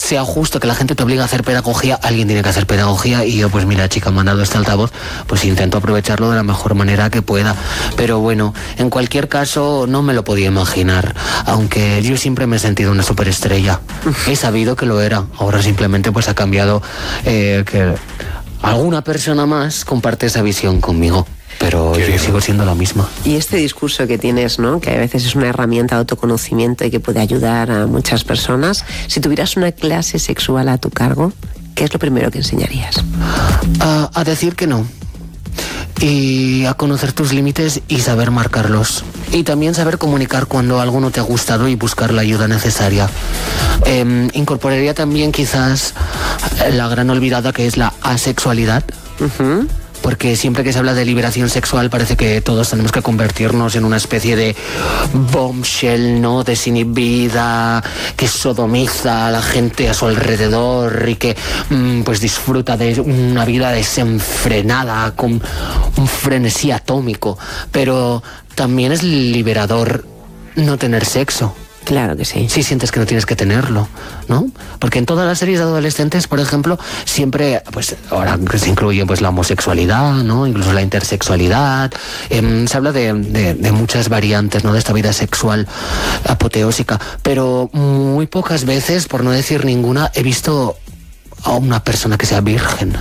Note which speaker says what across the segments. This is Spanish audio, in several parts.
Speaker 1: sea justo que la gente te obliga a hacer pedagogía, alguien tiene que hacer pedagogía, y yo pues mira, chica, me han dado este altavoz, pues intento aprovecharlo de la mejor manera que pueda. Pero bueno, en cualquier caso no me lo podía imaginar, aunque yo siempre me he sentido una superestrella. He sabido que lo era, ahora simplemente pues ha cambiado, que alguna persona más comparte esa visión conmigo. Pero yo sigo siendo la misma.
Speaker 2: Y este discurso que tienes, ¿no?, que a veces es una herramienta de autoconocimiento y que puede ayudar a muchas personas, si tuvieras una clase sexual a tu cargo, ¿qué es lo primero que enseñarías?
Speaker 1: A decir que no. Y a conocer tus límites y saber marcarlos. Y también saber comunicar cuando algo no te ha gustado y buscar la ayuda necesaria. Incorporaría también quizás la gran olvidada que es la asexualidad. Porque siempre que se habla de liberación sexual parece que todos tenemos que convertirnos en una especie de bombshell, ¿no?, desinhibida, que sodomiza a la gente a su alrededor y que pues disfruta de una vida desenfrenada con un frenesí atómico. Pero también es liberador no tener sexo.
Speaker 2: Claro que sí.
Speaker 1: Si sientes que no tienes que tenerlo, ¿no? Porque en todas las series de adolescentes, por ejemplo, siempre, pues ahora se incluye pues la homosexualidad, ¿no?, incluso la intersexualidad. Se habla de muchas variantes, ¿no?, de esta vida sexual apoteósica, pero muy pocas veces, por no decir ninguna, he visto a una persona que sea virgen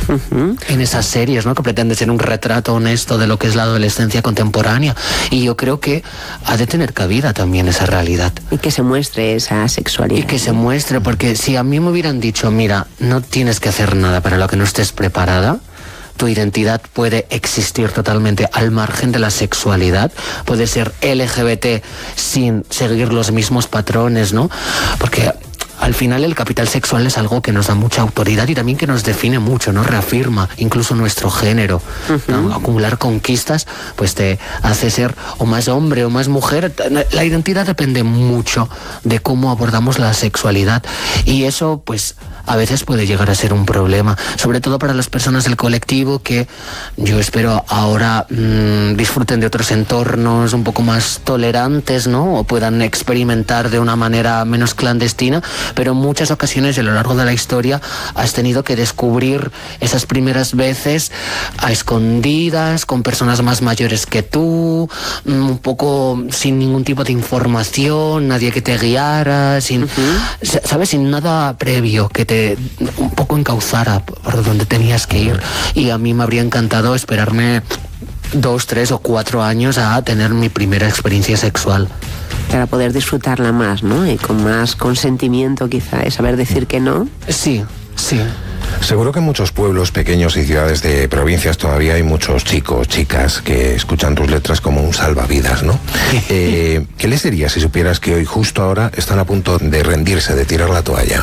Speaker 1: en esas series, ¿no?, que pretende ser un retrato honesto de lo que es la adolescencia contemporánea. Y yo creo que ha de tener cabida también esa realidad.
Speaker 2: Y que se muestre esa sexualidad.
Speaker 1: Y que se muestre, porque si a mí me hubieran dicho, mira, no tienes que hacer nada para lo que no estés preparada, tu identidad puede existir totalmente al margen de la sexualidad, puede ser LGBT sin seguir los mismos patrones, ¿no? Porque al final el capital sexual es algo que nos da mucha autoridad y también que nos define mucho, ¿no? Reafirma incluso nuestro género, ¿no? Acumular conquistas pues te hace ser o más hombre o más mujer. La identidad depende mucho de cómo abordamos la sexualidad, y eso pues a veces puede llegar a ser un problema, sobre todo para las personas del colectivo que yo espero ahora disfruten de otros entornos un poco más tolerantes, ¿no?, o puedan experimentar de una manera menos clandestina. Pero en muchas ocasiones a lo largo de la historia has tenido que descubrir esas primeras veces a escondidas, con personas más mayores que tú, un poco sin ningún tipo de información, nadie que te guiara, sin, ¿sabes?, sin nada previo que te un poco encauzara por donde tenías que ir. Y a mí me habría encantado esperarme 2, 3 o 4 años a tener mi primera experiencia sexual.
Speaker 2: Para poder disfrutarla más, ¿no? Y con más consentimiento quizá, y saber decir que no.
Speaker 1: Sí, sí.
Speaker 3: Seguro que en muchos pueblos pequeños y ciudades de provincias todavía hay muchos chicos, chicas que escuchan tus letras como un salvavidas, ¿no? ¿Qué les dirías si supieras que hoy, justo ahora, están a punto de rendirse, de tirar la toalla?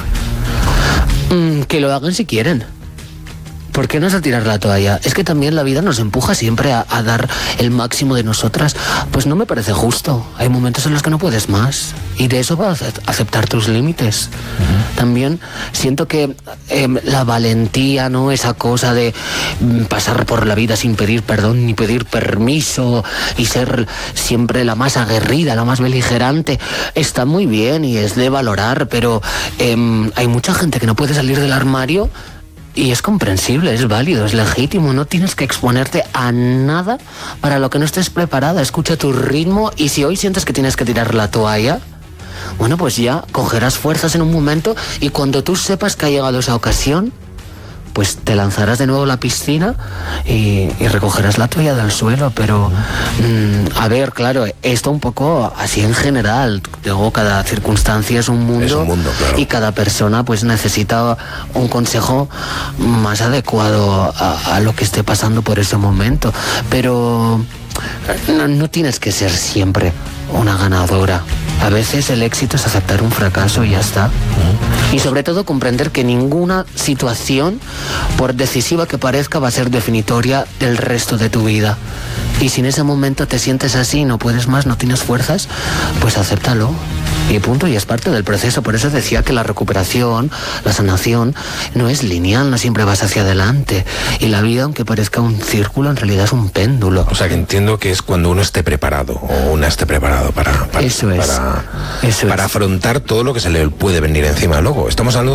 Speaker 1: Que lo hagan si quieren. ¿Por qué no es a tirar la toalla? Es que también la vida nos empuja siempre a dar el máximo de nosotras. Pues no me parece justo. Hay momentos en los que no puedes más. Y de eso vas a aceptar tus límites. También siento que la valentía, ¿no?, esa cosa de pasar por la vida sin pedir perdón ni pedir permiso y ser siempre la más aguerrida, la más beligerante, está muy bien y es de valorar, pero hay mucha gente que no puede salir del armario. Y es comprensible, es válido, es legítimo. No tienes que exponerte a nada para lo que no estés preparada. Escucha tu ritmo, y si hoy sientes que tienes que tirar la toalla, bueno, pues ya cogerás fuerzas en un momento, y cuando tú sepas que ha llegado esa ocasión, pues te lanzarás de nuevo a la piscina y recogerás la toalla del suelo. Pero, a ver, claro, esto un poco así en general. Luego cada circunstancia es un mundo, claro. Y cada persona pues necesita un consejo más adecuado a lo que esté pasando por ese momento. Pero no tienes que ser siempre una ganadora. A veces el éxito es aceptar un fracaso y ya está. Y sobre todo comprender que ninguna situación, por decisiva que parezca, va a ser definitoria del resto de tu vida. Y si en ese momento te sientes así, no puedes más, no tienes fuerzas, pues acéptalo. Y punto, y es parte del proceso. Por eso decía que la recuperación, la sanación, no es lineal, no siempre vas hacia adelante. Y la vida, aunque parezca un círculo, en realidad es un péndulo.
Speaker 3: O sea, que entiendo que es cuando uno esté preparado, o una esté preparado para afrontar todo lo que se le puede venir encima luego. Estamos hablando